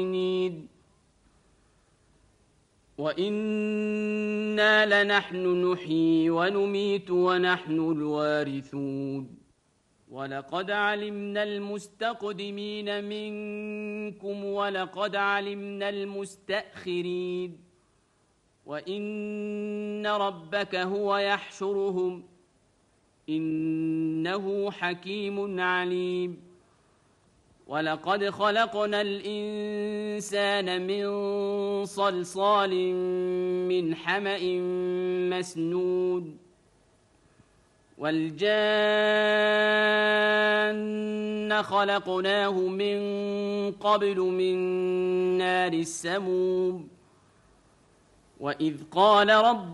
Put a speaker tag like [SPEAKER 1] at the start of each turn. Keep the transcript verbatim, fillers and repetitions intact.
[SPEAKER 1] وإنا لنحن نحيي ونميت ونحن الوارثون ولقد علمنا المستقدمين منكم ولقد علمنا المستأخرين وإن ربك هو يحشرهم إنه حكيم عليم ولقد خلقنا الإنسان من صلصال من حمأ مسنون والجان خلقناه من قبل من نار السموم وإذ قال رب